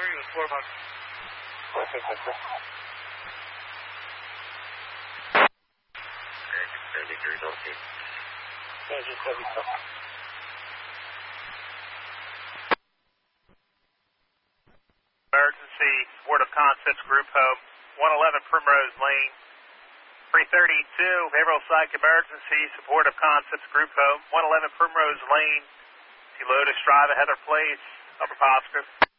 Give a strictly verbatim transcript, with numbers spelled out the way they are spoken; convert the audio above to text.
He was four bucks. Okay, thank you. Emergency Support of Concepts Group Home, one eleven Primrose Lane. three thirty-two, Behavioral Psych Emergency Support of Concepts Group Home, one eleven Primrose Lane. Lotus Drive at Heather Place, Upper Posca.